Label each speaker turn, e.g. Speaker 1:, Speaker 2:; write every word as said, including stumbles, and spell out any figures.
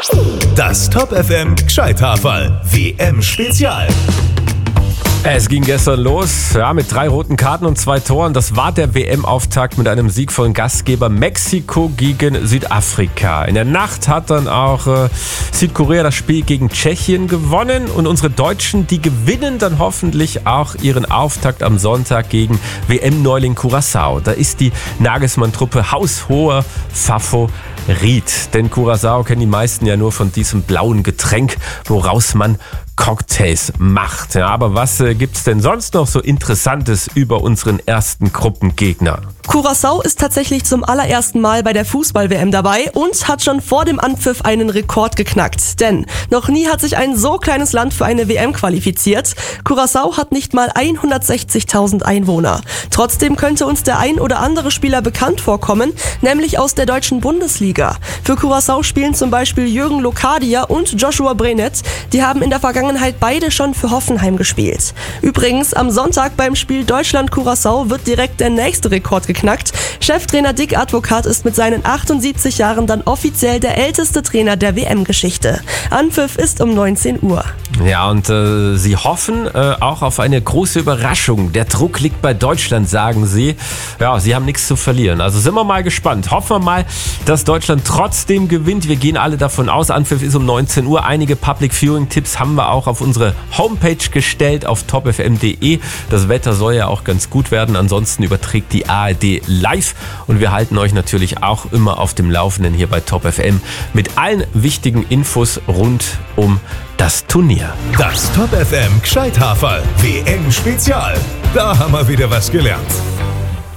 Speaker 1: Das Top F M Gescheithafall W M-Spezial.
Speaker 2: Es ging gestern los, ja, mit drei roten Karten und zwei Toren. Das war der W M-Auftakt mit einem Sieg von Gastgeber Mexiko gegen Südafrika. In der Nacht hat dann auch äh, Südkorea das Spiel gegen Tschechien gewonnen. Und unsere Deutschen, die gewinnen dann hoffentlich auch ihren Auftakt am Sonntag gegen W M-Neuling Curaçao. Da ist die Nagelsmann-Truppe haushoher Favorit. Denn Curaçao kennen die meisten ja nur von diesem blauen Getränk, woraus man Cocktails macht. Ja, aber was äh, gibt's denn sonst noch so Interessantes über unseren ersten Gruppengegner?
Speaker 3: Curaçao ist tatsächlich zum allerersten Mal bei der Fußball-W M dabei und hat schon vor dem Anpfiff einen Rekord geknackt. Denn noch nie hat sich ein so kleines Land für eine W M qualifiziert. Curaçao hat nicht mal hundertsechzigtausend Einwohner. Trotzdem könnte uns der ein oder andere Spieler bekannt vorkommen, nämlich aus der deutschen Bundesliga. Für Curaçao spielen zum Beispiel Jürgen Locadia und Joshua Brenet. Die haben in der Vergangenheit beide schon für Hoffenheim gespielt. Übrigens, am Sonntag beim Spiel Deutschland-Curaçao wird direkt der nächste Rekord geknackt. Cheftrainer Dick Advokat ist mit seinen achtundsiebzig Jahren dann offiziell der älteste Trainer der W M-Geschichte. Anpfiff ist um neunzehn Uhr.
Speaker 2: Ja, und äh, sie hoffen äh, auch auf eine große Überraschung. Der Druck liegt bei Deutschland, sagen sie. Ja, sie haben nichts zu verlieren. Also sind wir mal gespannt. Hoffen wir mal, dass Deutschland trotzdem gewinnt. Wir gehen alle davon aus. Anpfiff ist um neunzehn Uhr. Einige Public Viewing Tipps haben wir auch auf unsere Homepage gestellt, auf top f m punkt d e. Das Wetter soll ja auch ganz gut werden. Ansonsten überträgt die A R D live. Und wir halten euch natürlich auch immer auf dem Laufenden hier bei Top F M mit allen wichtigen Infos rund um das Turnier.
Speaker 1: Das Top F M Gescheithafall W M-Spezial. Da haben wir wieder was gelernt.